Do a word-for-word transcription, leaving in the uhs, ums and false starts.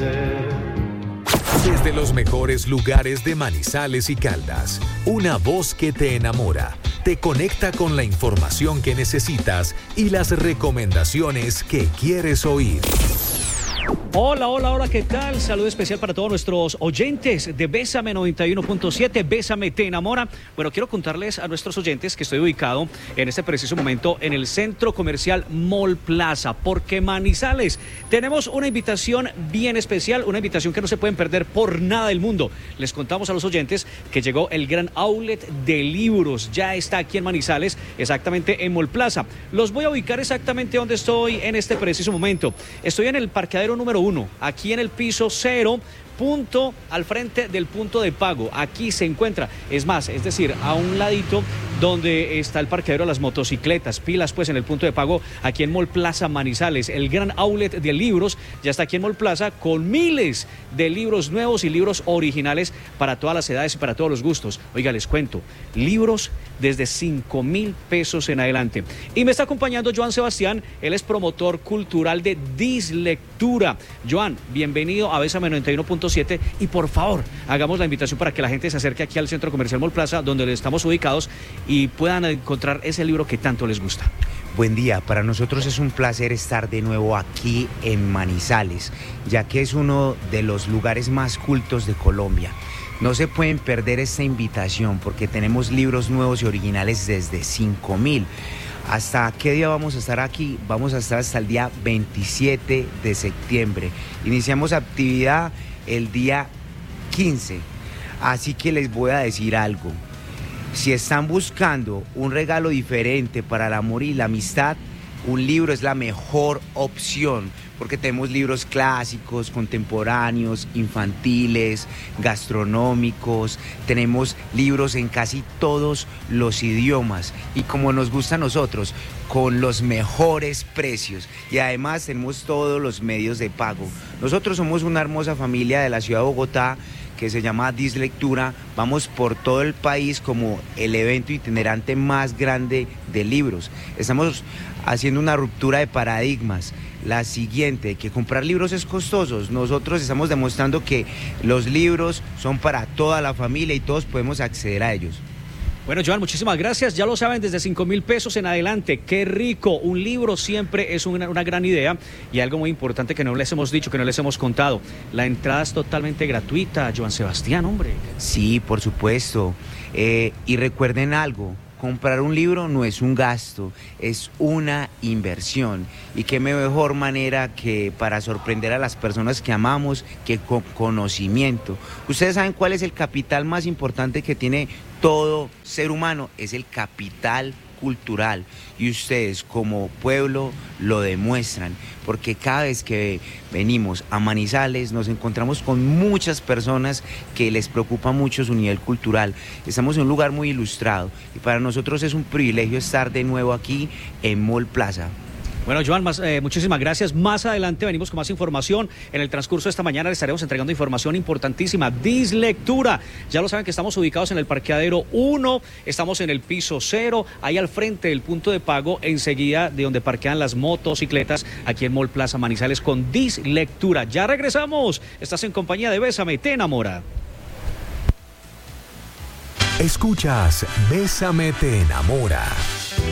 ser. Desde los mejores lugares de Manizales y Caldas, una voz que te enamora, te conecta con la información que necesitas y las recomendaciones que quieres oír. Hola, hola, hola, ¿qué tal? Saludo especial para todos nuestros oyentes de Bésame noventa y uno punto siete, Bésame te enamora. Bueno, quiero contarles a nuestros oyentes que estoy ubicado en este preciso momento en el centro comercial Mall Plaza, porque Manizales tenemos una invitación bien especial, una invitación que no se pueden perder por nada del mundo. Les contamos a los oyentes que llegó el gran outlet de libros, ya está aquí en Manizales, exactamente en Mall Plaza. Los voy a ubicar exactamente donde estoy en este preciso momento. Estoy en el parqueadero número uno, aquí en el piso cero, punto al frente del punto de pago. Aquí se encuentra, es más, es decir, a un ladito donde está el parqueadero de las motocicletas, pilas pues en el punto de pago aquí en Mall Plaza Manizales. El gran outlet de libros ya está aquí en Mall Plaza con miles de libros nuevos y libros originales para todas las edades y para todos los gustos. Oiga, les cuento, libros desde cinco mil pesos en adelante. Y me está acompañando Joan Sebastián, él es promotor cultural de Dislectura. Joan, bienvenido a Bésame noventa y uno punto siete y por favor, hagamos la invitación para que la gente se acerque aquí al Centro Comercial Mall Plaza, donde estamos ubicados, y puedan encontrar ese libro que tanto les gusta. Buen día, para nosotros es un placer estar de nuevo aquí en Manizales, ya que es uno de los lugares más cultos de Colombia. No se pueden perder esta invitación porque tenemos libros nuevos y originales desde cinco mil. ¿Hasta qué día vamos a estar aquí? Vamos a estar hasta el día veintisiete de septiembre. Iniciamos actividad el día quince, así que les voy a decir algo. Si están buscando un regalo diferente para el amor y la amistad, un libro es la mejor opción, porque tenemos libros clásicos, contemporáneos, infantiles, gastronómicos, tenemos libros en casi todos los idiomas y como nos gusta a nosotros, con los mejores precios, y además tenemos todos los medios de pago. Nosotros somos una hermosa familia de la ciudad de Bogotá que se llama Dislectura. Vamos por todo el país como el evento itinerante más grande de libros. Estamos haciendo una ruptura de paradigmas. La siguiente, que comprar libros es costoso. Nosotros estamos demostrando que los libros son para toda la familia y todos podemos acceder a ellos. Bueno, Joan, muchísimas gracias. Ya lo saben, desde cinco mil pesos en adelante. ¡Qué rico! Un libro siempre es una, una gran idea, y algo muy importante que no les hemos dicho, que no les hemos contado. La entrada es totalmente gratuita, Joan Sebastián, hombre. Sí, por supuesto. Eh, y recuerden algo. Comprar un libro no es un gasto, es una inversión. Y qué mejor manera que para sorprender a las personas que amamos que con conocimiento. Ustedes saben cuál es el capital más importante que tiene todo ser humano, es el capital cultural, y ustedes como pueblo lo demuestran, porque cada vez que venimos a Manizales nos encontramos con muchas personas que les preocupa mucho su nivel cultural. Estamos en un lugar muy ilustrado y para nosotros es un privilegio estar de nuevo aquí en Mall Plaza. Bueno, Joan, más, eh, muchísimas gracias. Más adelante venimos con más información. En el transcurso de esta mañana les estaremos entregando información importantísima. Dislectura. Ya lo saben que estamos ubicados en el parqueadero uno, estamos en el piso cero, ahí al frente del punto de pago, enseguida de donde parquean las motocicletas, aquí en Mall Plaza Manizales con Dislectura. Ya regresamos. Estás en compañía de Bésame, te enamora. Escuchas Bésame te enamora.